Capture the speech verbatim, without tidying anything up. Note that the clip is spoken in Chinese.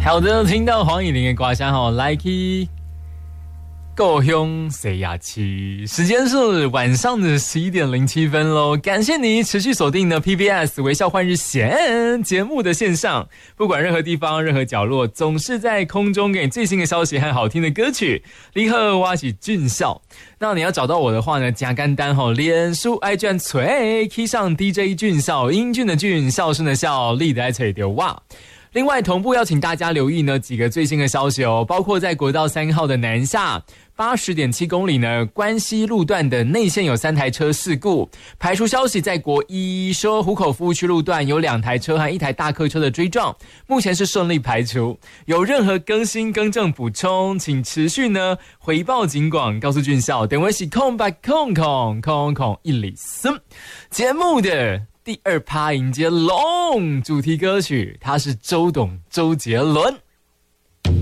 好的，听到黄以玲的歌声吼，来去故乡西雅区，时间是晚上的十一点零七分喽。感谢你持续锁定的 P B S 微笑换日线节目的线上，不管任何地方、任何角落，总是在空中给你最新的消息和好听的歌曲。你好，我是俊孝。那你要找到我的话呢，加干单吼，脸书爱卷锤 ，key 上 D J 俊孝，英俊的俊，孝顺的孝，力的爱锤丢哇。另外同步要请大家留意呢几个最新的消息哦，包括在国道三号的南下八十点七公里呢，关西路段的内线有三台车事故，排除消息在国一说湖口服务区路段有两台车和一台大客车的追撞，目前是顺利排除。有任何更新更正补充，请持续呢回报警广，告诉俊孝。等我是空白空空空空一里森节目的第二趴迎接龙主题歌曲，他是周董周杰伦。